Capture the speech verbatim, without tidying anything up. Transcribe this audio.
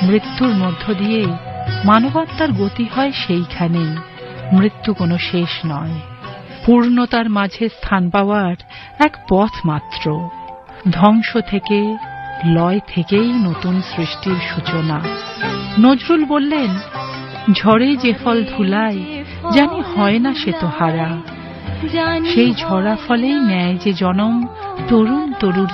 মৃত্যুর মধ্য দিয়ে মানবাত্মার গতি হয় সেইখানেই। মৃত্যু কোনো শেষ নয়, পূর্ণতার মাঝে স্থান পাওয়ার এক পথ মাত্র। ধ্বংস থেকে, লয় থেকেই নতুন সৃষ্টির সূচনা। নজরুল বললেন, ঝড়ে যে ফল ধুলায় জানি হয় না সে তো হারা। সেই ঝরা ফলেই নেয় যে জনম তরুণ তরুর